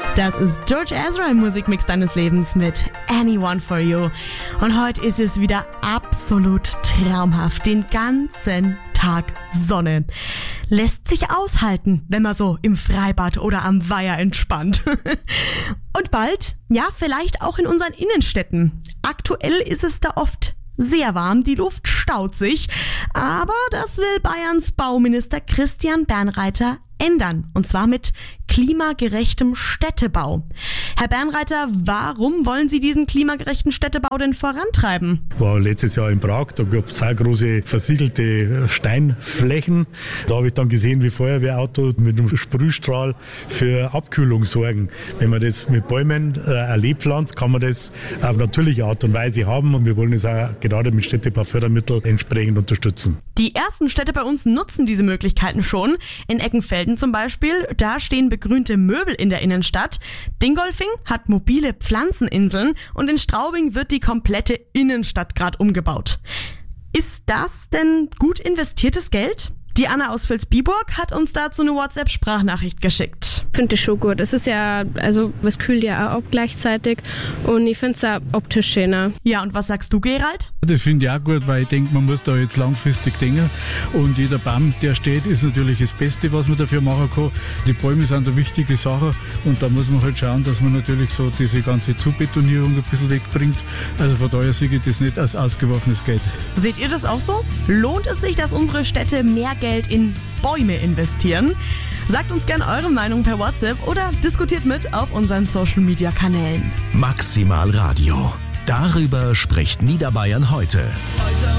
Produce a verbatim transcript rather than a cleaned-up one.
Das ist George Ezra im Musikmix deines Lebens mit Anyone for You. Und heute ist es wieder absolut traumhaft. Den ganzen Tag Sonne. Lässt sich aushalten, wenn man so im Freibad oder am Weiher entspannt. Und bald, ja, vielleicht auch in unseren Innenstädten. Aktuell ist es da oft sehr warm, die Luft staut sich. Aber das will Bayerns Bauminister Christian Bernreiter ändern. Und zwar mit klimagerechtem Städtebau. Herr Bernreiter, warum wollen Sie diesen klimagerechten Städtebau denn vorantreiben? Ich war letztes Jahr in Prag, da gab es sehr große versiegelte Steinflächen. Da habe ich dann gesehen, wie Feuerwehrauto mit einem Sprühstrahl für Abkühlung sorgen. Wenn man das mit Bäumen äh, erlebt pflanzt, kann man das auf natürliche Art und Weise haben und wir wollen es auch gerade mit Städtebaufördermitteln entsprechend unterstützen. Die ersten Städte bei uns nutzen diese Möglichkeiten schon. In Eckenfelden zum Beispiel, da stehen begrünte Möbel in der Innenstadt. Dingolfing hat mobile Pflanzeninseln und in Straubing wird die komplette Innenstadt gerade umgebaut. Ist das denn gut investiertes Geld? Die Anna aus Vilsbiburg hat uns dazu eine WhatsApp-Sprachnachricht geschickt. Ich finde das schon gut. Es ist ja, also was kühlt ja auch ab gleichzeitig und ich finde es auch optisch schöner. Ja, und was sagst du, Gerald? Das finde ich auch gut, weil ich denke, man muss da jetzt langfristig denken und jeder Baum, der steht, ist natürlich das Beste, was man dafür machen kann. Die Bäume sind eine wichtige Sache und da muss man halt schauen, dass man natürlich so diese ganze Zubetonierung ein bisschen wegbringt. Also von daher sehe ich das nicht als ausgeworfenes Geld. Seht ihr das auch so? Lohnt es sich, dass unsere Städte mehr Geld in Bäume investieren? Sagt uns gerne eure Meinung per WhatsApp oder diskutiert mit auf unseren Social-Media-Kanälen. Maximal Radio. Darüber spricht Niederbayern heute.